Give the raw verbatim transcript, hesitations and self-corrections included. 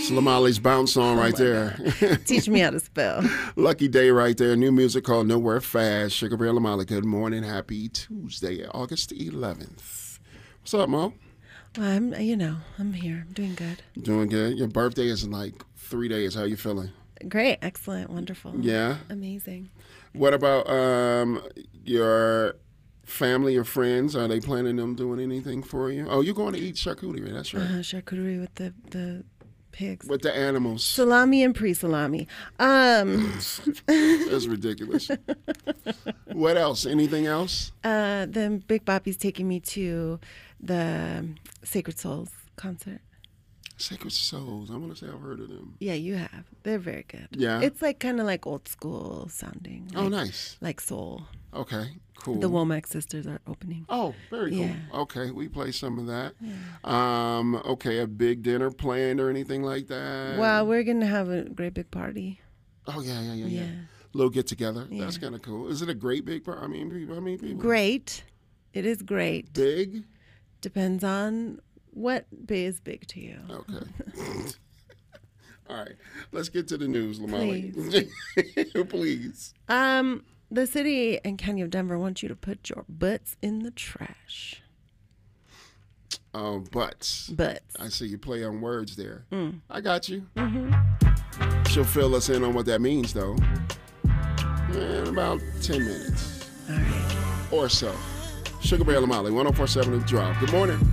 It's Lamali's bounce song right oh there. Teach me how to spell. Lucky day right there. New music called Nowhere Fast. Sugar Bear Lamali. Good morning. Happy Tuesday, August eleventh. What's up, Mo? Well, I'm, you know, I'm here. I'm doing good. Doing good. Your birthday is in like three days. How you feeling? Great. Excellent. Wonderful. Yeah? Amazing. What about um, your family or friends? Are they planning on doing anything for you? Oh, you're going to eat charcuterie. That's right. Uh, charcuterie with the, the pigs. With the animals. Salami and pre-salami. Um, That's ridiculous. What else? Anything else? Uh, then Big Boppy's taking me to the Sacred Souls concert. Sacred Souls. I want to say I've heard of them. Yeah, you have. They're very good. Yeah. It's like kind of like old school sounding. Oh, like, nice. Like soul. Okay, cool. The Womack sisters are opening. Oh, very cool. Yeah. Okay, we play some of that. Yeah. Um, okay, a big dinner planned or anything like that? Well, we're going to have a great big party. Oh, yeah, yeah, yeah, yeah. Yeah. Little get together. Yeah. That's kind of cool. Is it a great big party? I mean, people, I mean, people. Great. It is great. Big? Depends on what big is big to you. Okay. All right. Let's get to the news, Lamali. Please. Please. Um, the city and county of Denver want you to put your butts in the trash. Oh, butts. Butts. I see you play on words there. Mm. I got you. Mm-hmm. She'll fill us in on what that means, though. In about ten minutes. All right. Or so. Sugar Bear Lamali, one oh four point seven The Drop. Good morning.